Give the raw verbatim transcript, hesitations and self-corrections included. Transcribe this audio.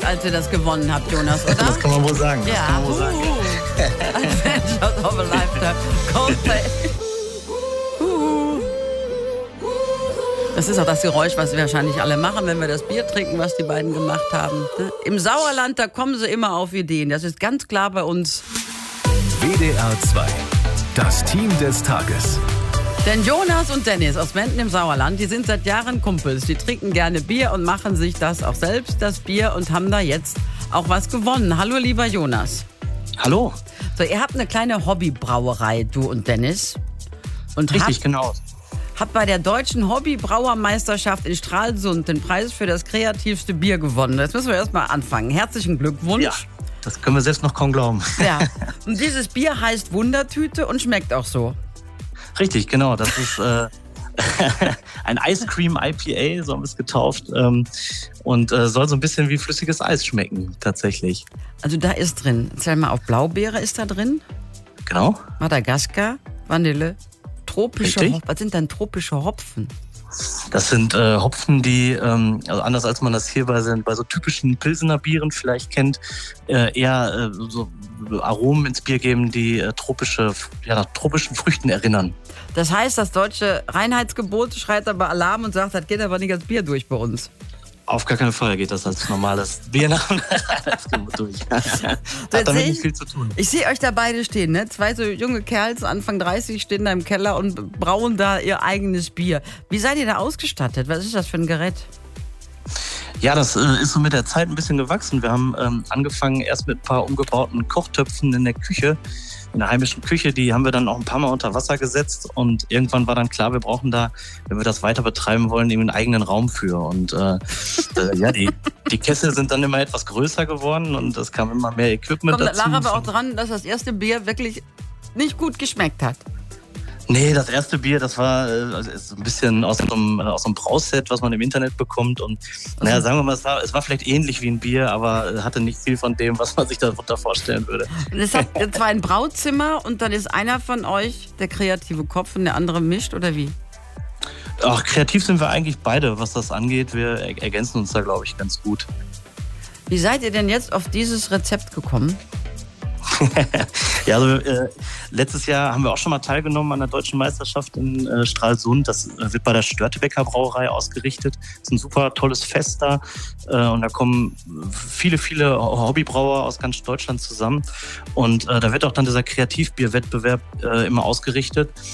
als ihr das gewonnen habt, Jonas, oder? Das kann man wohl sagen. Das ja. kann man wohl sagen. Uh, Adventures of a Lifetime. Coldplay. Uh. Das ist auch das Geräusch, was wir wahrscheinlich alle machen, wenn wir das Bier trinken, was die beiden gemacht haben. Im Sauerland, da kommen sie immer auf Ideen. Das ist ganz klar bei uns. W D R zwei. Das Team des Tages. Denn Jonas und Dennis aus Menden im Sauerland, die sind seit Jahren Kumpels. Die trinken gerne Bier und machen sich das auch selbst, das Bier, und haben da jetzt auch was gewonnen. Hallo, lieber Jonas. Hallo. So, ihr habt eine kleine Hobbybrauerei, du und Dennis. Und Richtig, habt, genau. habt bei der Deutschen Hobbybrauermeisterschaft in Stralsund den Preis für das kreativste Bier gewonnen. Jetzt müssen wir erstmal anfangen. Herzlichen Glückwunsch. Ja, das können wir selbst noch kaum glauben. Ja. Und dieses Bier heißt Wundertüte und schmeckt auch so. Richtig, genau. Das ist äh, ein Ice Cream I P A, so haben wir es getauft. Ähm, und äh, soll so ein bisschen wie flüssiges Eis schmecken, tatsächlich. Also da ist drin, erzähl mal, auf Blaubeere ist da drin. Genau. Madagaskar, Vanille, tropische Richtig. Hopfen. Was sind denn tropische Hopfen? Das sind äh, Hopfen, die, ähm, also anders als man das hier bei, bei so typischen Pilsener Bieren vielleicht kennt, äh, eher äh, so Aromen ins Bier geben, die äh, tropische, ja, nach tropischen Früchten erinnern. Das heißt, das deutsche Reinheitsgebot schreit aber Alarm und sagt, das geht aber nicht als Bier durch bei uns. Auf gar keinen Fall geht das als normales Bier nach dem Reinheitsgebot durch. Hat damit nicht viel zu tun. Ich sehe euch da beide stehen, ne? Zwei so junge Kerls, Anfang dreißig, stehen da im Keller und brauen da ihr eigenes Bier. Wie seid ihr da ausgestattet? Was ist das für ein Gerät? Ja, das äh, ist so mit der Zeit ein bisschen gewachsen. Wir haben ähm, angefangen erst mit ein paar umgebauten Kochtöpfen in der Küche, in der heimischen Küche. Die haben wir dann auch ein paar Mal unter Wasser gesetzt und irgendwann war dann klar, wir brauchen da, wenn wir das weiter betreiben wollen, eben einen eigenen Raum für. Und äh, äh, ja, die, die Kessel sind dann immer etwas größer geworden und es kam immer mehr Equipment Kommt, dazu. lag aber auch dran, dass das erste Bier wirklich nicht gut geschmeckt hat. Nee, das erste Bier, das war äh, also ist ein bisschen aus so einem, aus so einem Brauset, was man im Internet bekommt. Und naja, sagen wir mal, es war, es war vielleicht ähnlich wie ein Bier, aber hatte nicht viel von dem, was man sich darunter vorstellen würde. Es hat zwar ein Brauzimmer und dann ist einer von euch der kreative Kopf und der andere mischt, oder wie? Ach, kreativ sind wir eigentlich beide, was das angeht. Wir ergänzen uns da, glaube ich, ganz gut. Wie seid ihr denn jetzt auf dieses Rezept gekommen? Ja, also äh, letztes Jahr haben wir auch schon mal teilgenommen an der Deutschen Meisterschaft in äh, Stralsund. Das äh, wird bei der Störtebeker Brauerei ausgerichtet. Das ist ein super tolles Fest da äh, und da kommen viele, viele Hobbybrauer aus ganz Deutschland zusammen und äh, da wird auch dann dieser Kreativbierwettbewerb äh, immer ausgerichtet